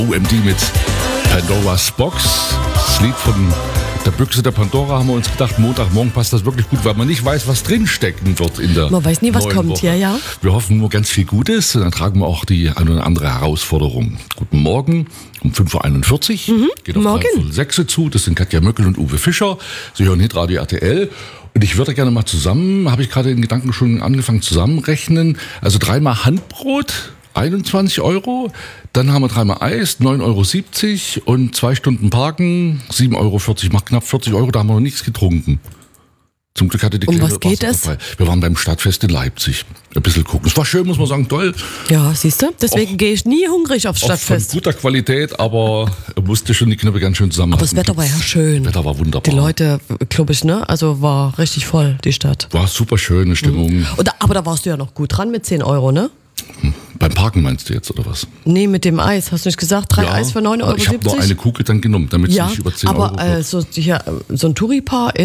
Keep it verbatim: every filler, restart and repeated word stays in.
O M D mit Pandora's Box. Das Lied von der Büchse der Pandora haben wir uns gedacht, Montagmorgen passt das wirklich gut, weil man nicht weiß, was drinstecken wird in der Man weiß nie, was neuen kommt, Woche. ja, ja. Wir hoffen nur ganz viel Gutes und dann tragen wir auch die eine oder andere Herausforderung. Guten Morgen um fünf Uhr einundvierzig. Mhm, geht auf morgen. sechs zu. Das sind Katja Möckel und Uwe Fischer. Sie hören Hitradio R T L. Und ich würde gerne mal zusammen, habe ich gerade in Gedanken schon angefangen zusammenrechnen, also dreimal Handbrot, einundzwanzig Euro, dann haben wir dreimal Eis, neun Euro siebzig und zwei Stunden Parken, sieben Euro vierzig, macht knapp vierzig Euro, da haben wir noch nichts getrunken. Zum Glück hatte die Um Kleine was geht es? dabei. Wir waren beim Stadtfest in Leipzig. Ein bisschen gucken. Es war schön, muss man sagen, toll. Ja, siehst du? Deswegen gehe ich nie hungrig aufs Auch von Stadtfest. guter Qualität, aber er musste schon die Knöpfe ganz schön zusammen. Aber das Wetter war ja schön. Das Wetter war wunderbar. Die Leute, glaube ich, ne? Also war richtig voll, die Stadt. War super schöne Stimmung. Und da, aber da warst du ja noch gut dran mit zehn Euro, ne? Beim Parken meinst du jetzt, oder was? Nee, mit dem Eis. Hast du nicht gesagt? Drei Ja, Eis für neun Euro ich siebzig? habe nur eine Kugel dann genommen, damit es Ja, nicht über zehn aber Euro äh, wird. so, hier, so ein Touri-Paar